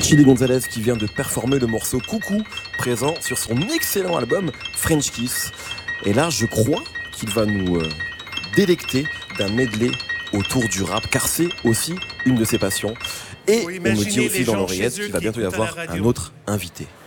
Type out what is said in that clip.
Chili Gonzalez qui vient de performer le morceau Coucou, présent sur son excellent album French Kiss. Et là, je crois qu'il va nous délecter d'un medley autour du rap, car c'est aussi une de ses passions. Et on me dit aussi dans l'oreillette qu'il va bientôt y avoir un autre invité.